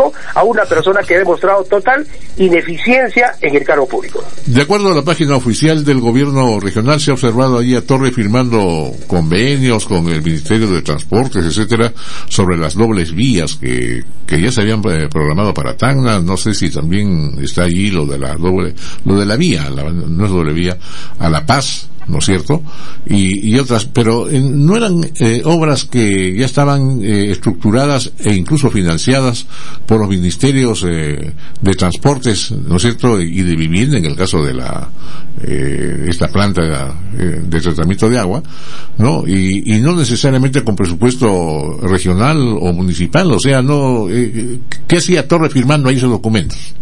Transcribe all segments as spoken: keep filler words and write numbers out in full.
público a una persona que ha demostrado total ineficiencia en el cargo público. De acuerdo a la página oficial del gobierno regional, se ha observado allí a Torre firmando convenios con el Ministerio de Transportes, etcétera, sobre las dobles vías que, que ya se habían eh, programado para Tacna. No sé si también está allí lo de la doble, lo de la vía, la, no es doble vía, a La Paz, ¿no es cierto? Y, y otras, pero eh, no eran eh, obras que ya estaban eh, estructuradas e incluso financiadas por los ministerios eh, de transportes, ¿no es cierto? Y de vivienda, en el caso de la eh, esta planta eh, de tratamiento de agua, ¿no? Y, y no necesariamente con presupuesto regional o municipal, o sea, no, eh, ¿qué hacía Torre firmando ahí esos documentos?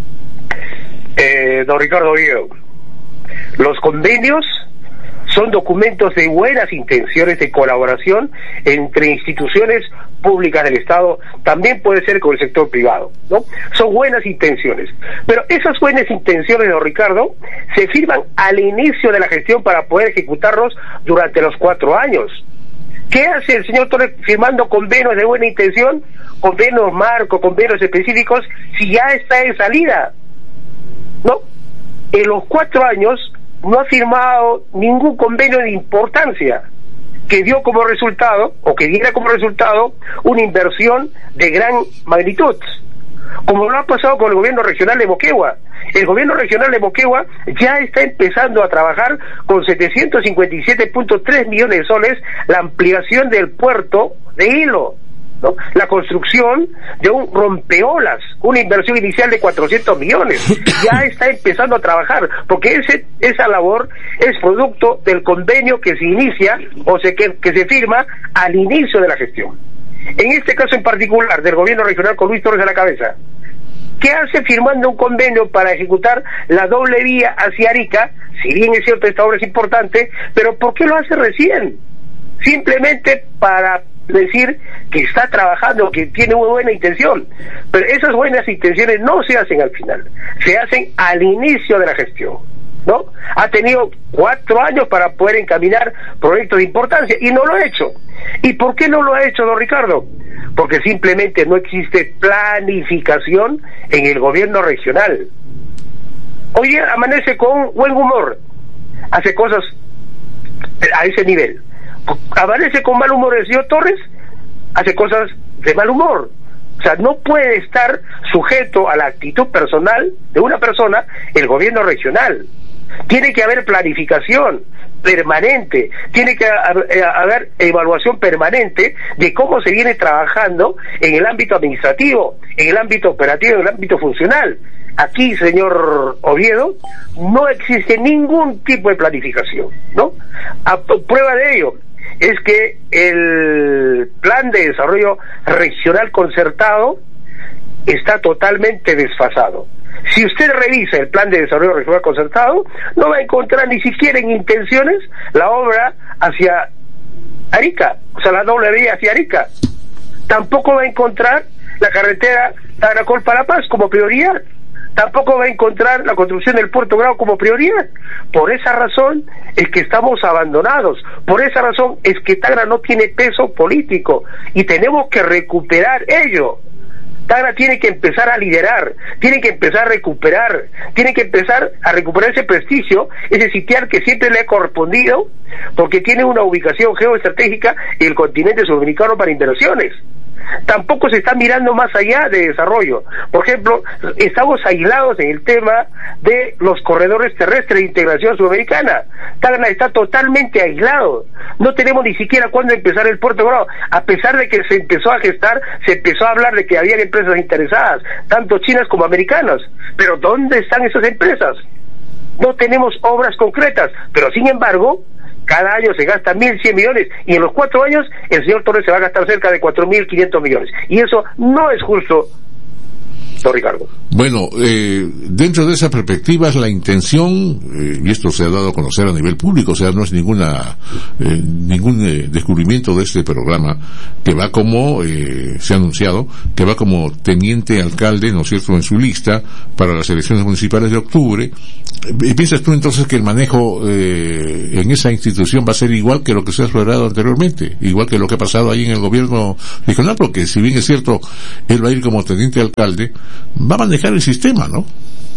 Eh, don Ricardo Oviedo, los convenios son documentos de buenas intenciones de colaboración entre instituciones públicas del Estado, también puede ser con el sector privado, ¿no? Son buenas intenciones, pero esas buenas intenciones, don Ricardo, se firman al inicio de la gestión para poder ejecutarlos durante los cuatro años. ¿Qué hace el señor Torres firmando convenios de buena intención, convenios marco, convenios específicos, si ya está en salida? ¿No? En los cuatro años no ha firmado ningún convenio de importancia que dio como resultado, o que diera como resultado, una inversión de gran magnitud, como lo ha pasado con el gobierno regional de Moquegua. El gobierno regional de Moquegua ya está empezando a trabajar con setecientos cincuenta y siete punto tres millones de soles la ampliación del puerto de Hilo, ¿no? La construcción de un rompeolas, una inversión inicial de cuatrocientos millones, ya está empezando a trabajar, porque ese, esa labor es producto del convenio que se inicia, o se, que, que se firma al inicio de la gestión. En este caso en particular, del gobierno regional con Luis Torres a la cabeza, ¿qué hace firmando un convenio para ejecutar la doble vía hacia Arica? Si bien es cierto, esta obra es importante, pero ¿por qué lo hace recién? Simplemente para decir que está trabajando, que tiene una buena intención, pero esas buenas intenciones no se hacen al final, se hacen al inicio de la gestión, ¿no? Ha tenido cuatro años para poder encaminar proyectos de importancia y no lo ha hecho. ¿Y por qué no lo ha hecho, don Ricardo? Porque simplemente no existe planificación en el gobierno regional. Hoy amanece con buen humor, hace cosas a ese nivel. Amanece con mal humor el señor Torres, hace cosas de mal humor. O sea, no puede estar sujeto a la actitud personal de una persona el gobierno regional. Tiene que haber planificación permanente, tiene que haber evaluación permanente de cómo se viene trabajando en el ámbito administrativo, en el ámbito operativo, en el ámbito funcional. Aquí, señor Oviedo, no existe ningún tipo de planificación, ¿no? A prueba de ello es que el plan de desarrollo regional concertado está totalmente desfasado. Si usted revisa el plan de desarrollo regional concertado, no va a encontrar ni siquiera en intenciones la obra hacia Arica, o sea, la doble vía hacia Arica. Tampoco va a encontrar la carretera Tacna-Colpa-La Paz como prioridad. Tampoco va a encontrar la construcción del Puerto Grau como prioridad. Por esa razón es que estamos abandonados, por esa razón es que Tacna no tiene peso político y tenemos que recuperar ello. Tacna tiene que empezar a liderar, tiene que empezar a recuperar, tiene que empezar a recuperar ese prestigio, ese sitial que siempre le ha correspondido, porque tiene una ubicación geoestratégica en el continente sudamericano para inversiones. Tampoco se está mirando más allá de desarrollo. Por ejemplo, estamos aislados en el tema de los corredores terrestres de integración sudamericana. Tacna está totalmente aislado. No tenemos ni siquiera cuándo empezar el Puerto Grau. A pesar de que se empezó a gestar, se empezó a hablar de que había empresas interesadas, tanto chinas como americanas. Pero ¿dónde están esas empresas? No tenemos obras concretas, pero sin embargo, cada año se gasta mil cien millones y en los cuatro años el señor Torres se va a gastar cerca de cuatro mil quinientos millones. Y eso no es justo. don Ricardo. Bueno, eh, dentro de esa perspectiva es la intención, eh, y esto se ha dado a conocer a nivel público, o sea, no es ninguna eh, ningún eh, descubrimiento de este programa, que va como, eh, se ha anunciado, que va como teniente alcalde, ¿no es cierto?, en su lista para las elecciones municipales de octubre. ¿Y piensas tú entonces que el manejo eh, en esa institución va a ser igual que lo que se ha explorado anteriormente, igual que lo que ha pasado ahí en el gobierno regional? Porque si bien es cierto, él va a ir como teniente alcalde, va a manejar el sistema, ¿no?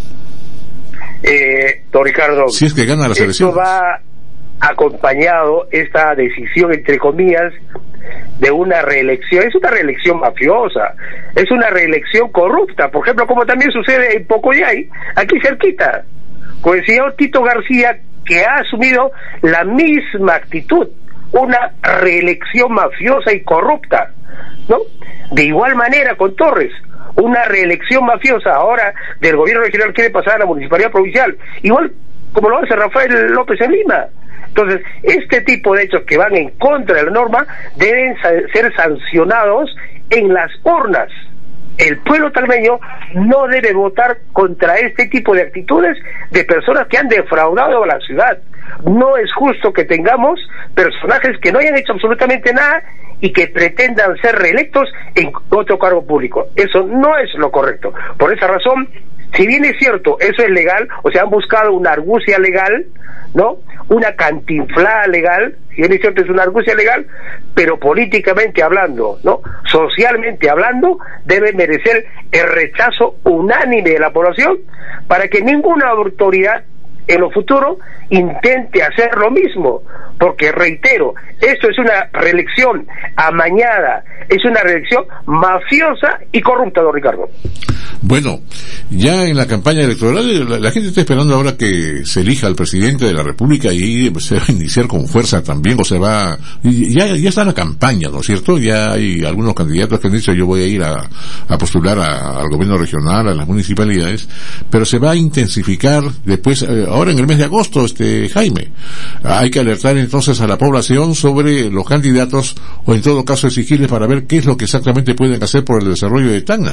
Eh, don Ricardo, si es que gana las elecciones. Esto va acompañado, esta decisión, entre comillas, de una reelección. Es una reelección mafiosa, es una reelección corrupta, por ejemplo, como también sucede en Pocoyay, aquí cerquita, con el señor Tito García, que ha asumido la misma actitud, una reelección mafiosa y corrupta, ¿no? De igual manera con Torres, una reelección mafiosa ahora del gobierno regional, quiere pasar a la municipalidad provincial, igual como lo hace Rafael López en Lima. Entonces, este tipo de hechos que van en contra de la norma deben sa- ser sancionados en las urnas. El pueblo talmeño no debe votar contra este tipo de actitudes de personas que han defraudado a la ciudad. No es justo que tengamos personajes que no hayan hecho absolutamente nada y que pretendan ser reelectos en otro cargo público. Eso no es lo correcto. Por esa razón, si bien es cierto, eso es legal, o sea, han buscado una argucia legal, ¿no? Una cantinflada legal, si bien es cierto, es una argucia legal, pero políticamente hablando, ¿no? Socialmente hablando, debe merecer el rechazo unánime de la población para que ninguna autoridad en lo futuro intente hacer lo mismo, porque reitero, esto es una reelección amañada, es una reelección mafiosa y corrupta, don Ricardo. Bueno, ya en la campaña electoral, la, la gente está esperando ahora que se elija al presidente de la República y se va a iniciar con fuerza también, o se va, ya, ya está la campaña, ¿no es cierto? Ya hay algunos candidatos que han dicho yo voy a ir a, a postular a, al gobierno regional, a las municipalidades, pero se va a intensificar después, eh, ahora en el mes de agosto, este Jaime. Hay que alertar entonces a la población sobre los candidatos, o en todo caso exigirles para ver qué es lo que exactamente pueden hacer por el desarrollo de Tacna.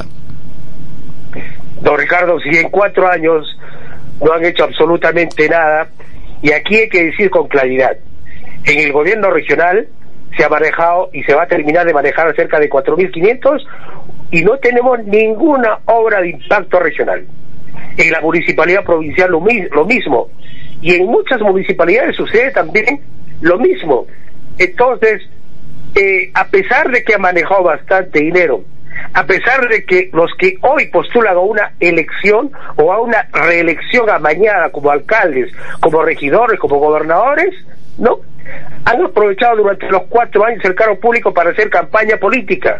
Don Ricardo, si en cuatro años no han hecho absolutamente nada, y aquí hay que decir con claridad, en el gobierno regional se ha manejado y se va a terminar de manejar cerca de cuatro mil quinientos y no tenemos ninguna obra de impacto regional. En la municipalidad provincial lo, mi- lo mismo, y en muchas municipalidades sucede también lo mismo. Entonces, eh, a pesar de que ha manejado bastante dinero, a pesar de que los que hoy postulan a una elección o a una reelección amañada como alcaldes, como regidores, como gobernadores, ¿no?, han aprovechado durante los cuatro años el cargo público para hacer campaña política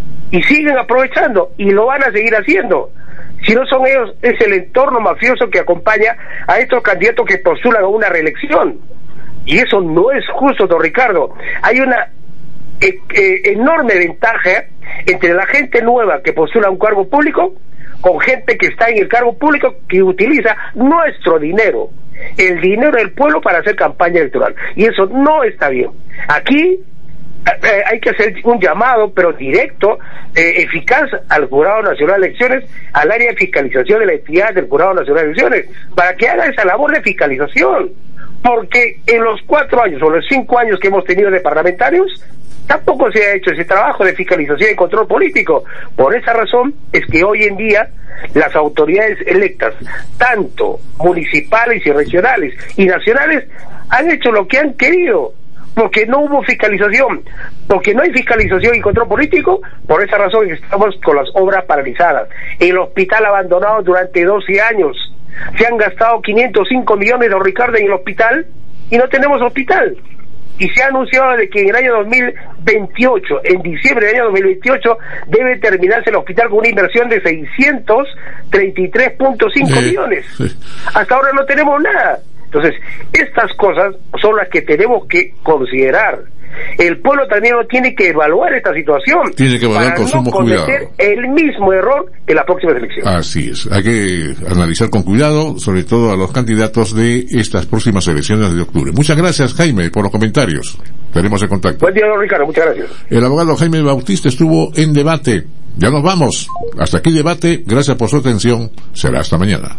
y siguen aprovechando y lo van a seguir haciendo. Si no son ellos, es el entorno mafioso que acompaña a estos candidatos que postulan a una reelección, y eso no es justo, don Ricardo. Hay una eh, eh, enorme ventaja entre la gente nueva que postula a un cargo público con gente que está en el cargo público que utiliza nuestro dinero, el dinero del pueblo, para hacer campaña electoral, y eso no está bien. Aquí eh, hay que hacer un llamado, pero directo, eh, eficaz, al Jurado Nacional de Elecciones, al área de fiscalización de la entidad del Jurado Nacional de Elecciones, para que haga esa labor de fiscalización, porque en los cuatro años o los cinco años que hemos tenido de parlamentarios tampoco se ha hecho ese trabajo de fiscalización y control político. Por esa razón es que hoy en día las autoridades electas, tanto municipales y regionales y nacionales, han hecho lo que han querido, porque no hubo fiscalización, porque no hay fiscalización y control político. Por esa razón estamos con las obras paralizadas. El hospital abandonado durante doce años, se han gastado quinientos cinco millones de Ricardo en el hospital y no tenemos hospital. Y se ha anunciado de que en el año dos mil veintiocho, en diciembre del año dos mil veintiocho, debe terminarse el hospital con una inversión de seiscientos treinta y tres punto cinco sí, millones. Sí. Hasta ahora no tenemos nada. Entonces, estas cosas son las que tenemos que considerar. El pueblo también tiene que evaluar esta situación. Tiene que evaluar con sumo cuidado. Para no cometer el mismo error en las próximas elecciones. Así es. Hay que analizar con cuidado, sobre todo a los candidatos de estas próximas elecciones de octubre. Muchas gracias, Jaime, por los comentarios. Estaremos en contacto. Buen día, don Ricardo. Muchas gracias. El abogado Jaime Bautista estuvo en debate. Ya nos vamos. Hasta aquí debate. Gracias por su atención. Será hasta mañana.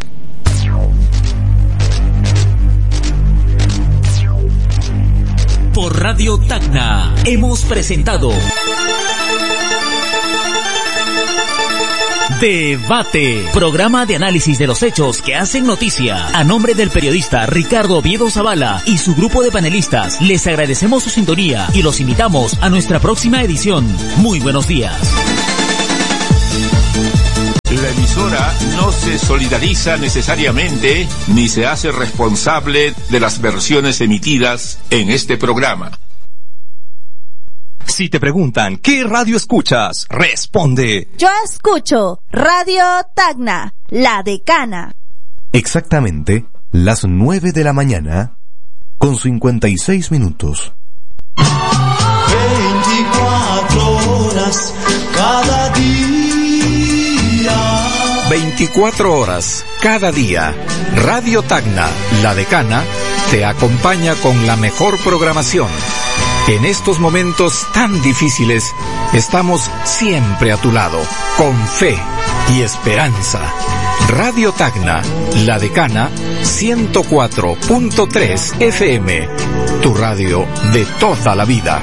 Por Radio Tacna hemos presentado Debate, programa de análisis de los hechos que hacen noticia. A nombre del periodista Ricardo Oviedo Zavala y su grupo de panelistas, les agradecemos su sintonía y los invitamos a nuestra próxima edición. Muy buenos días. La emisora no se solidariza necesariamente ni se hace responsable de las versiones emitidas en este programa. Si te preguntan, ¿qué radio escuchas? Responde. Yo escucho Radio Tacna, La Decana. Exactamente las nueve de la mañana con cincuenta y seis minutos. veinticuatro horas cada día. veinticuatro horas cada día. Radio Tacna, La Decana, te acompaña con la mejor programación. En estos momentos tan difíciles, estamos siempre a tu lado, con fe y esperanza. Radio Tacna, La Decana, ciento cuatro punto tres F M, tu radio de toda la vida.